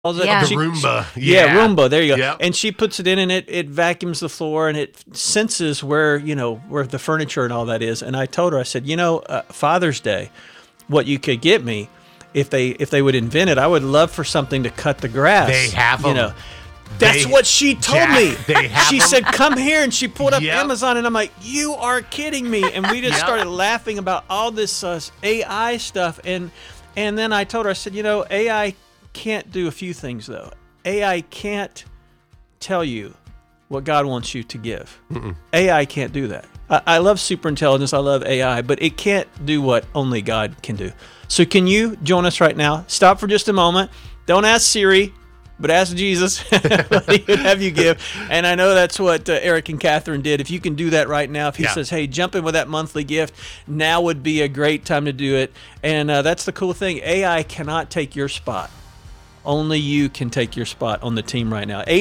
Yeah. The Roomba. Yeah, Roomba. There you go. Yep. And she puts it in, and it vacuums the floor, and it senses where the furniture and all that is. And I told her, I said, Father's Day, what you could get me, if they would invent it, I would love for something to cut the grass. They have them. That's what she told me. She them. said, "Come here," and she pulled up Yep. Amazon, and I'm like, "You are kidding me!" And we just started laughing about all this AI stuff, and then I told her, I said, AI can't do a few things though. AI can't tell you what God wants you to give. AI can't do that. I love superintelligence. I love AI, but it can't do what only God can do. So can you join us right now? Stop for just a moment. Don't ask Siri, but ask Jesus what he would have you give. And I know that's what Eric and Catherine did. If you can do that right now, if he says, hey, jump in with that monthly gift, now would be a great time to do it. And that's the cool thing. AI cannot take your spot. Only you can take your spot on the team right now.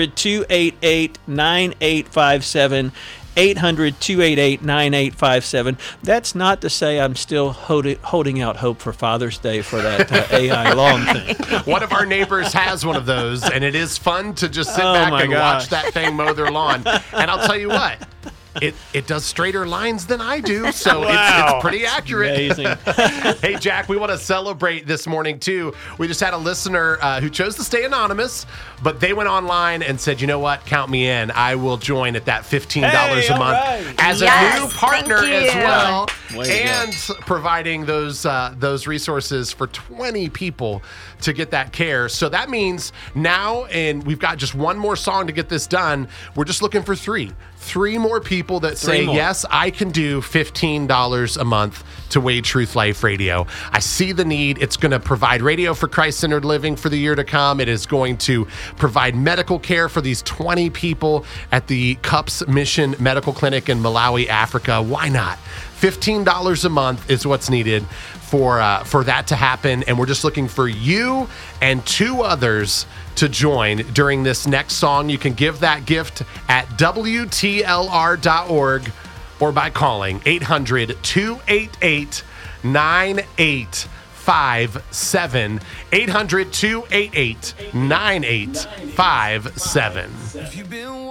800-288-9857. 800-288-9857. That's not to say I'm still holding out hope for Father's Day for that AI long thing. One of our neighbors has one of those, and it is fun to just sit back and watch that thing mow their lawn. And I'll tell you what, it does straighter lines than I do, so it's pretty accurate. Amazing. Hey, Jack, we want to celebrate this morning, too. We just had a listener who chose to stay anonymous, but they went online and said, you know what, count me in. I will join at that $15 a month as a new partner as well, and providing those resources for 20 people to get that care. So that means now, and we've got just one more song to get this done, we're just looking for three more people that say, yes, I can do $15 a month to Wade Truth Life Radio. I see the need. It's going to provide radio for Christ-centered living for the year to come. It is going to provide medical care for these 20 people at the CUPS Mission Medical Clinic in Malawi, Africa. Why not? $15 a month is what's needed for that to happen. And we're just looking for you and two others to join during this next song. You can give that gift at WTLR.org or by calling 800-288-9857. 800-288-9857.